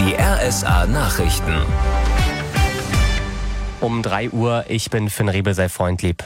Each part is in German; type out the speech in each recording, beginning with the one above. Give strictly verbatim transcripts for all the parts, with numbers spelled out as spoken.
Die R S A-Nachrichten. Um drei Uhr, ich bin Finn Riebel, sei Freund lieb.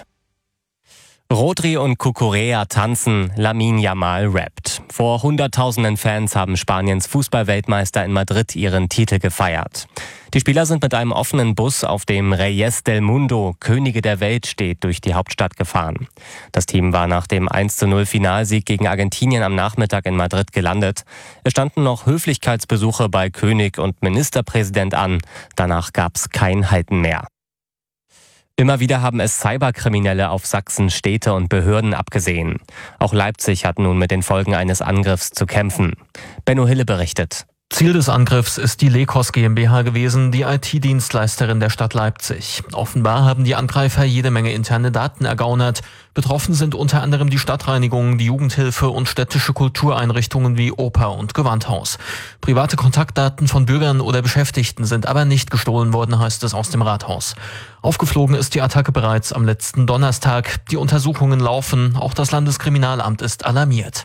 Rodri und Cucurella tanzen, Lamine Yamal rappt. Vor hunderttausenden Fans haben Spaniens Fußballweltmeister in Madrid ihren Titel gefeiert. Die Spieler sind mit einem offenen Bus, auf dem Reyes del Mundo, Könige der Welt steht, durch die Hauptstadt gefahren. Das Team war nach dem eins zu null Finalsieg gegen Argentinien am Nachmittag in Madrid gelandet. Es standen noch Höflichkeitsbesuche bei König und Ministerpräsident an. Danach gab's kein Halten mehr. Immer wieder haben es Cyberkriminelle auf Sachsen, Städte und Behörden abgesehen. Auch Leipzig hat nun mit den Folgen eines Angriffs zu kämpfen. Benno Hille berichtet. Ziel des Angriffs ist die Lekos GmbH gewesen, die I T-Dienstleisterin der Stadt Leipzig. Offenbar haben die Angreifer jede Menge interne Daten ergaunert. Betroffen sind unter anderem die Stadtreinigung, die Jugendhilfe und städtische Kultureinrichtungen wie Oper und Gewandhaus. Private Kontaktdaten von Bürgern oder Beschäftigten sind aber nicht gestohlen worden, heißt es aus dem Rathaus. Aufgeflogen ist die Attacke bereits am letzten Donnerstag. Die Untersuchungen laufen, auch das Landeskriminalamt ist alarmiert.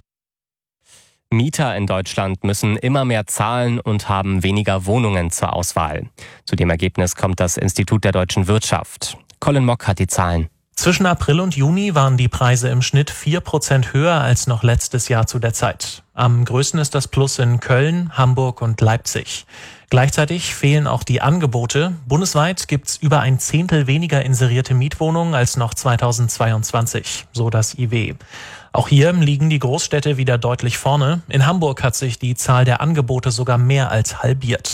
Mieter in Deutschland müssen immer mehr zahlen und haben weniger Wohnungen zur Auswahl. Zu dem Ergebnis kommt das Institut der deutschen Wirtschaft. Colin Mock hat die Zahlen. Zwischen April und Juni waren die Preise im Schnitt vier Prozent höher als noch letztes Jahr zu der Zeit. Am größten ist das Plus in Köln, Hamburg und Leipzig. Gleichzeitig fehlen auch die Angebote. Bundesweit gibt's über ein Zehntel weniger inserierte Mietwohnungen als noch zweitausendzweiundzwanzig, so das I W. Auch hier liegen die Großstädte wieder deutlich vorne. In Hamburg hat sich die Zahl der Angebote sogar mehr als halbiert.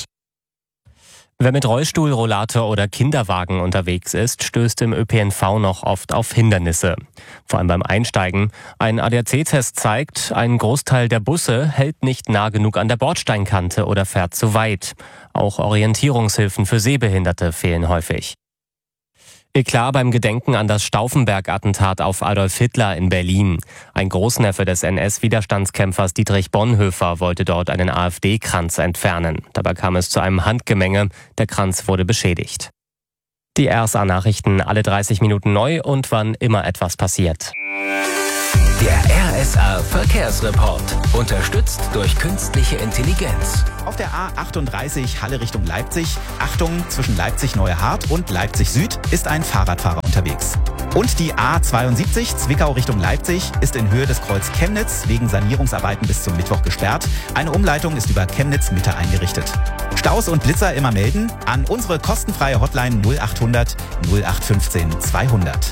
Wer mit Rollstuhl, Rollator oder Kinderwagen unterwegs ist, stößt im Ö P N V noch oft auf Hindernisse. Vor allem beim Einsteigen. Ein A D A C-Test zeigt, ein Großteil der Busse hält nicht nah genug an der Bordsteinkante oder fährt zu weit. Auch Orientierungshilfen für Sehbehinderte fehlen häufig. Eklat beim Gedenken an das Stauffenberg-Attentat auf Adolf Hitler in Berlin. Ein Großneffe des N S-Widerstandskämpfers Dietrich Bonhoeffer wollte dort einen AfD-Kranz entfernen. Dabei kam es zu einem Handgemenge. Der Kranz wurde beschädigt. Die R S A-Nachrichten alle dreißig Minuten neu und wann immer etwas passiert. Der R S A-Verkehrsreport. Unterstützt durch künstliche Intelligenz. Auf der A achtunddreißig Halle Richtung Leipzig. Achtung, zwischen Leipzig-Neuhardt und Leipzig-Süd ist ein Fahrradfahrer unterwegs. Und die A zweiundsiebzig Zwickau Richtung Leipzig ist in Höhe des Kreuz Chemnitz wegen Sanierungsarbeiten bis zum Mittwoch gesperrt. Eine Umleitung ist über Chemnitz Mitte eingerichtet. Staus und Blitzer immer melden an unsere kostenfreie Hotline null achthundert null acht fünfzehn zweihundert.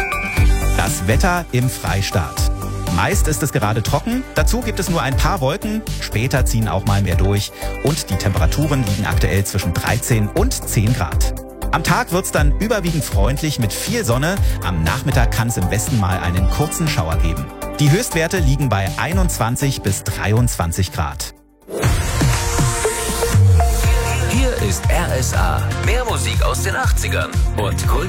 Das Wetter im Freistaat. Meist ist es gerade trocken, dazu gibt es nur ein paar Wolken, später ziehen auch mal mehr durch und die Temperaturen liegen aktuell zwischen dreizehn und zehn Grad. Am Tag wird's dann überwiegend freundlich mit viel Sonne, am Nachmittag kann es im Westen mal einen kurzen Schauer geben. Die Höchstwerte liegen bei einundzwanzig bis dreiundzwanzig Grad. Hier ist R S A, mehr Musik aus den achtzigern und Kult